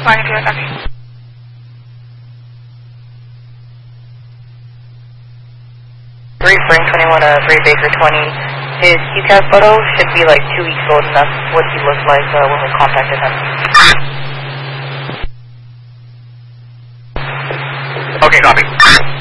flying to a copy. 3 Frank 21 3 Baker 20. His QCAS photo should be like 2 weeks old, and that's what he looked like when we contacted him. Okay, copy.